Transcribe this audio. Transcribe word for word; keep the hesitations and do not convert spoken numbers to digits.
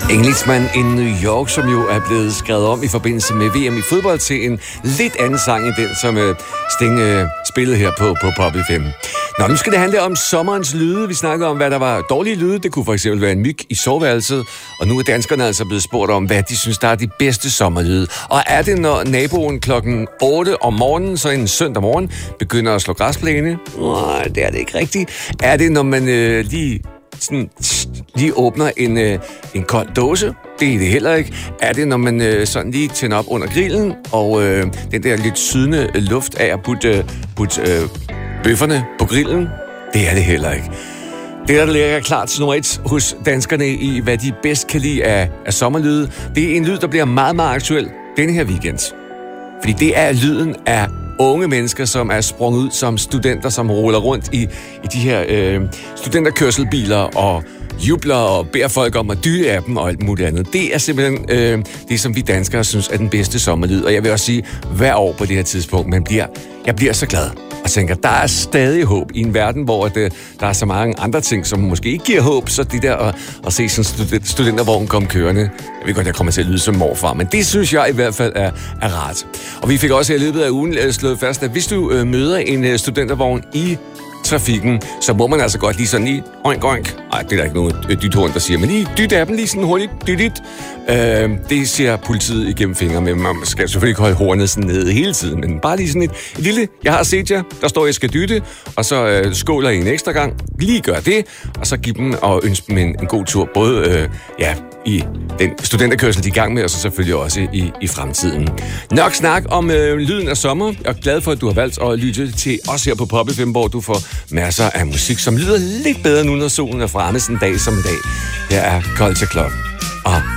Englishman in New York, som jo er blevet skrevet om i forbindelse med V M i fodbold til en lidt anden sang end den, som uh, Sting uh, spillede her på, på Pop F M. Nå, nu skal det handle om sommerens lyde. Vi snakkede om, hvad der var dårlige lyde. Det kunne for eksempel være en myg i soveværelset. Og nu er danskerne altså blevet spurgt om, hvad de synes, der er de bedste sommerlyde. Og er det, når naboen klokken otte om morgenen, så en søndag morgen, begynder at slå græsplæne? Nej, det er det ikke rigtigt. Er det, når man øh, lige... Sådan, lige åbner en, øh, en kold dåse? Det er det heller ikke. Er det, når man øh, sådan lige tænder op under grillen, og øh, den der lidt sydende luft af at putte, øh, putte øh, bøfferne på grillen? Det er det heller ikke. Det, der ligger klart til nummer et hos danskerne i, hvad de bedst kan lide af, af sommerlyde, det er en lyd, der bliver meget, meget aktuel denne her weekend. Fordi det er lyden af unge mennesker, som er sprunget ud som studenter, som ruller rundt i, i de her øh, studenterkørselbiler og jubler og beder folk om at dytte af dem og alt muligt andet. Det er simpelthen øh, det, som vi danskere synes er den bedste sommerlyd. Og jeg vil også sige, hver år på det her tidspunkt, man bliver, jeg bliver så glad og tænker, der er stadig håb i en verden, hvor det, der er så mange andre ting, som måske ikke giver håb. Så det der at, at se sådan en student, studentervogn komme kørende, jeg ved godt, jeg kommer til at lyde som morfar, men det synes jeg i hvert fald er, er rart. Og vi fik også i løbet af ugen slået fast, at hvis du øh, møder en studentervogn i trafikken, så må man altså godt lige sådan lige oink, oink. Ej, det er der ikke nogen dythorn, der siger, men lige dyt af dem lige sådan hurtigt, dyt, dyt. Øh, det ser politiet igennem fingre med. Man skal selvfølgelig ikke holde hornet sådan nede hele tiden, men bare lige sådan et, et lille, jeg har set jer, der står, jeg skal dytte, og så øh, skåler I en ekstra gang. Lige gør det, og så giv dem og ønske dem en, en god tur, både øh, ja, i den studenterkørsel, de er i gang med, og så selvfølgelig også i, i fremtiden. Nok snak om øh, lyden af sommer. Jeg er glad for, at du har valgt at lytte til os her på Pop F M, hvor du får masser af musik, som lyder lidt bedre nu, når solen er fremme sådan en dag som i dag. Her er Culture Club og